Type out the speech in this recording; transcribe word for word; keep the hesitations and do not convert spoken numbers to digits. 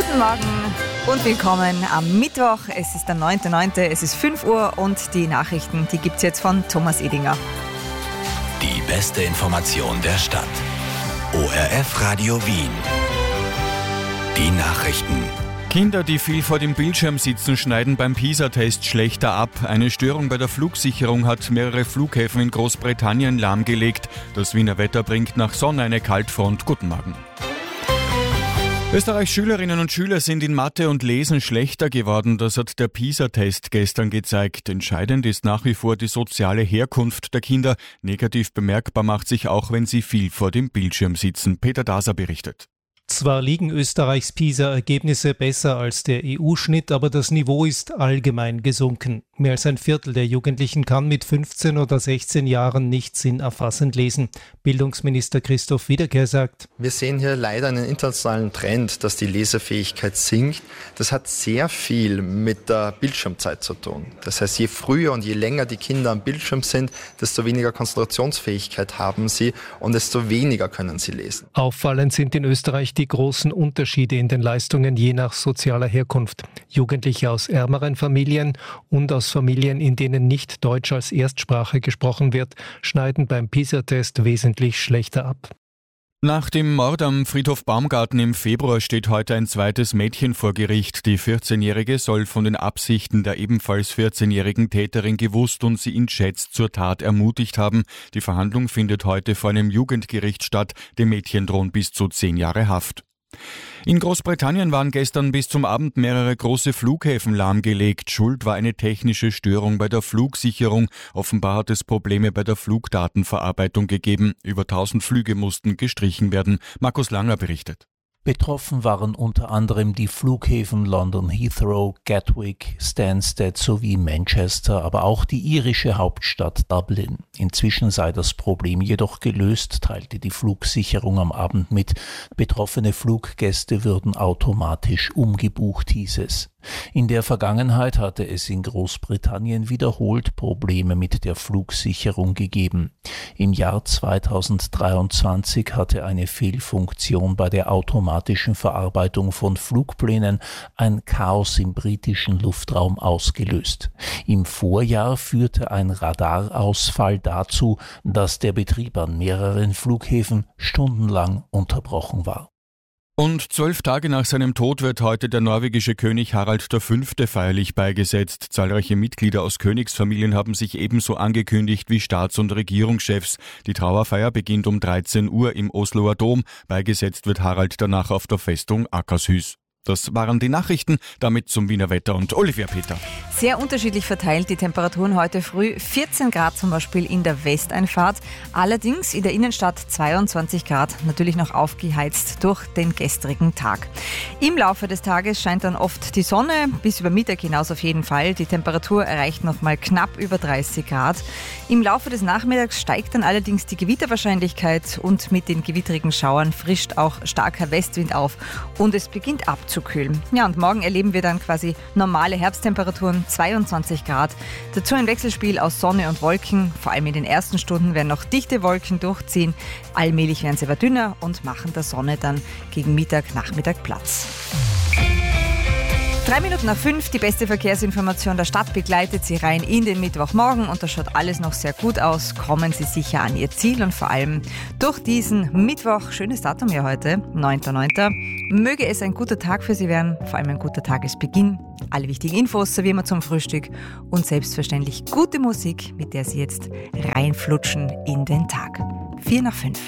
Guten Morgen und willkommen am Mittwoch. Es ist der neunter neunter Es ist fünf Uhr und die Nachrichten, die gibt's jetzt von Thomas Edinger. Die beste Information der Stadt. O R F Radio Wien. Die Nachrichten. Kinder, die viel vor dem Bildschirm sitzen, schneiden beim PISA-Test schlechter ab. Eine Störung bei der Flugsicherung hat mehrere Flughäfen in Großbritannien lahmgelegt. Das Wiener Wetter bringt nach Sonne eine Kaltfront. Guten Morgen. Österreichs Schülerinnen und Schüler sind in Mathe und Lesen schlechter geworden. Das hat der PISA-Test gestern gezeigt. Entscheidend ist nach wie vor die soziale Herkunft der Kinder. Negativ bemerkbar macht sich auch, wenn sie viel vor dem Bildschirm sitzen. Peter Daser berichtet. Zwar liegen Österreichs PISA-Ergebnisse besser als der E U-Schnitt, aber das Niveau ist allgemein gesunken. Mehr als ein Viertel der Jugendlichen kann mit fünfzehn oder sechzehn Jahren nicht sinnerfassend lesen. Bildungsminister Christoph Wiederkehr sagt: Wir sehen hier leider einen internationalen Trend, dass die Lesefähigkeit sinkt. Das hat sehr viel mit der Bildschirmzeit zu tun. Das heißt, je früher und je länger die Kinder am Bildschirm sind, desto weniger Konzentrationsfähigkeit haben sie und desto weniger können sie lesen. Auffallend sind in Österreich die großen Unterschiede in den Leistungen je nach sozialer Herkunft. Jugendliche aus ärmeren Familien und aus Familien, in denen nicht Deutsch als Erstsprache gesprochen wird, schneiden beim PISA-Test wesentlich schlechter ab. Nach dem Mord am Friedhof Baumgarten im Februar steht heute ein zweites Mädchen vor Gericht. Die vierzehnjährige soll von den Absichten der ebenfalls vierzehnjährigen Täterin gewusst und sie in Chats zur Tat ermutigt haben. Die Verhandlung findet heute vor einem Jugendgericht statt. Dem Mädchen drohen bis zu zehn Jahre Haft. In Großbritannien waren gestern bis zum Abend mehrere große Flughäfen lahmgelegt. Schuld war eine technische Störung bei der Flugsicherung. Offenbar hat es Probleme bei der Flugdatenverarbeitung gegeben. Über tausend Flüge mussten gestrichen werden. Markus Langer berichtet. Betroffen waren unter anderem die Flughäfen London Heathrow, Gatwick, Stansted sowie Manchester, aber auch die irische Hauptstadt Dublin. Inzwischen sei das Problem jedoch gelöst, teilte die Flugsicherung am Abend mit. Betroffene Fluggäste würden automatisch umgebucht, hieß es. In der Vergangenheit hatte es in Großbritannien wiederholt Probleme mit der Flugsicherung gegeben. Im Jahr zweitausenddreiundzwanzig hatte eine Fehlfunktion bei der automatischen Verarbeitung von Flugplänen ein Chaos im britischen Luftraum ausgelöst. Im Vorjahr führte ein Radarausfall dazu, dass der Betrieb an mehreren Flughäfen stundenlang unterbrochen war. Und zwölf Tage nach seinem Tod wird heute der norwegische König Harald der Fünfte feierlich beigesetzt. Zahlreiche Mitglieder aus Königsfamilien haben sich ebenso angekündigt wie Staats- und Regierungschefs. Die Trauerfeier beginnt um dreizehn Uhr im Osloer Dom. Beigesetzt wird Harald danach auf der Festung Akershus. Das waren die Nachrichten, damit zum Wiener Wetter und Olivia Peter. Sehr unterschiedlich verteilt die Temperaturen heute früh. vierzehn Grad zum Beispiel in der Westeinfahrt. Allerdings in der Innenstadt zweiundzwanzig Grad, natürlich noch aufgeheizt durch den gestrigen Tag. Im Laufe des Tages scheint dann oft die Sonne, bis über Mittag hinaus auf jeden Fall. Die Temperatur erreicht noch mal knapp über dreißig Grad. Im Laufe des Nachmittags steigt dann allerdings die Gewitterwahrscheinlichkeit und mit den gewitterigen Schauern frischt auch starker Westwind auf und es beginnt abzukühlen. Ja, und morgen erleben wir dann quasi normale Herbsttemperaturen, zweiundzwanzig Grad. Dazu ein Wechselspiel aus Sonne und Wolken. Vor allem in den ersten Stunden werden noch dichte Wolken durchziehen. Allmählich werden sie aber dünner und machen der Sonne dann gegen Mittag, Nachmittag Platz. Drei Minuten nach fünf, die beste Verkehrsinformation der Stadt begleitet Sie rein in den Mittwochmorgen und da schaut alles noch sehr gut aus. Kommen Sie sicher an Ihr Ziel und vor allem durch diesen Mittwoch, schönes Datum hier heute, neunter neunter Möge es ein guter Tag für Sie werden, vor allem ein guter Tagesbeginn. Alle wichtigen Infos servieren wir zum Frühstück und selbstverständlich gute Musik, mit der Sie jetzt reinflutschen in den Tag. Vier nach fünf.